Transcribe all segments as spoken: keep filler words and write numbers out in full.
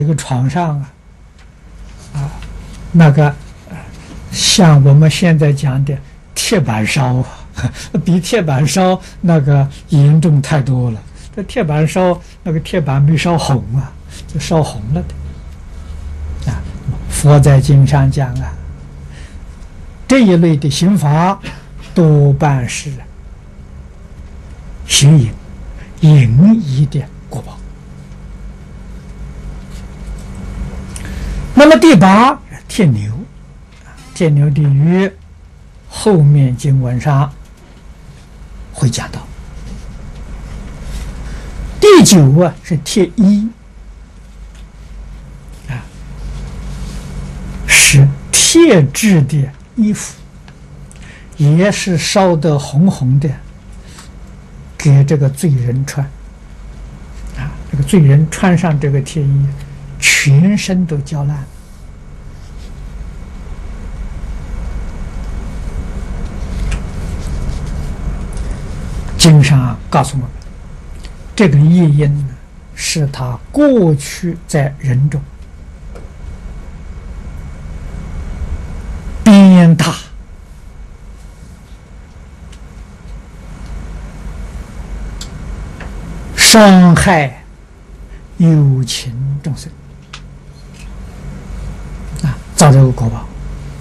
这个床上啊，啊，那个像我们现在讲的铁板烧啊，比铁板烧那个严重太多了。这铁板烧那个铁板没烧红啊，就烧红了的。啊，佛在经上讲啊，这一类的刑罚多半是行淫、淫逸的果报。那么第八，铁牛，铁牛地狱后面经文上会讲到。第九啊是铁衣啊，是铁制的衣服，也是烧得红红的，给这个罪人穿啊。这个罪人穿上这个铁衣，全身都焦烂。经上告诉我们，这个业因呢，是他过去在人中鞭打、伤害有情众生啊，造这个果报。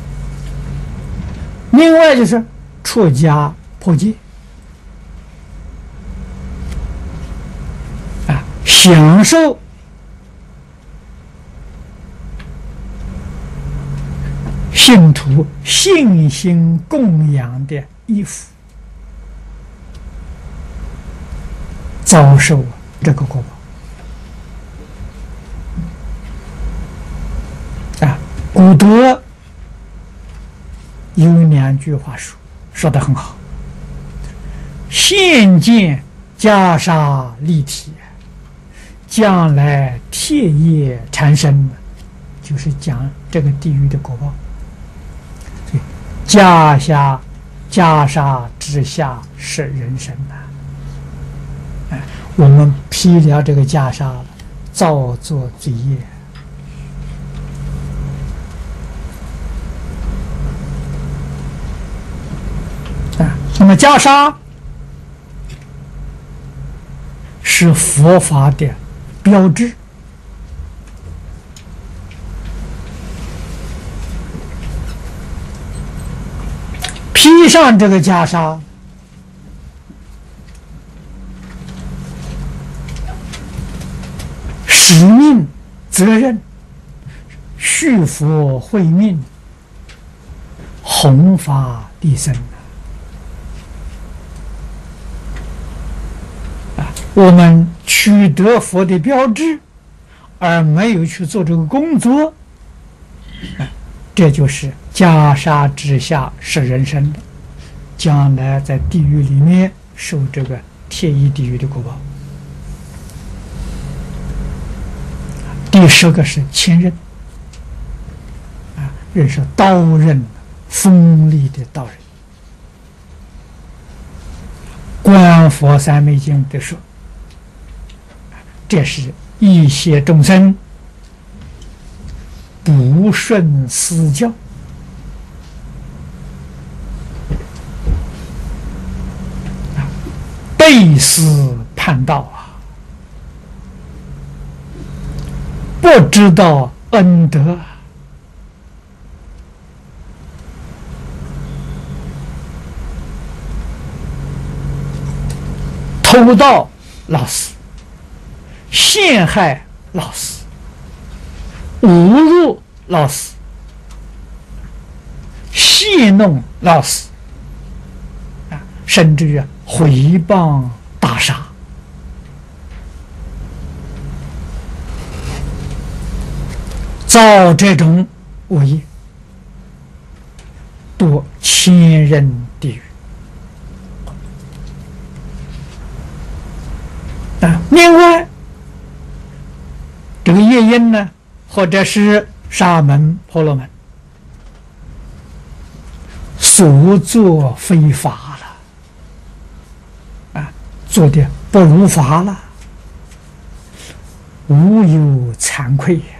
另外就是出家破戒。享受信徒信心供养的衣服，遭受这个果报啊。古德有两句话说说得很好：现见袈裟立体，将来铁业缠身，就是讲这个地狱的果报。所以袈裟袈裟之下是人身呐、啊！哎，我们披了这个袈裟了，造作罪业。啊，那么袈裟是佛法的标志，披上这个袈裟，使命、责任、续佛慧命、弘法利生啊！我们取得佛的标志，而没有去做这个工作，这就是袈裟之下是人身的，将来在地狱里面受这个铁衣地狱的果报。第十个是千刃啊，刃是刀刃，锋利的刀刃。观佛三昧经的说，这是一些众生不顺思教，背思叛道啊，不知道恩德，偷盗老死，陷害老死，侮辱老死，戏弄老死啊，甚至于毁谤大杀，造这种恶业，堕千人地狱啊。另外这个业因呢，或者是沙门婆罗门所作非法了啊，做的不如法了， 无有惭愧也。